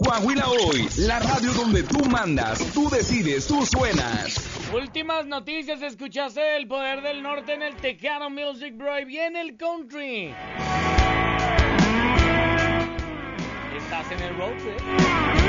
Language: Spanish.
Coahuila Hoy, la radio donde tú mandas, tú decides, tú suenas. Últimas noticias, escuchaste el poder del norte en el Tejano Music, bro, y viene el country.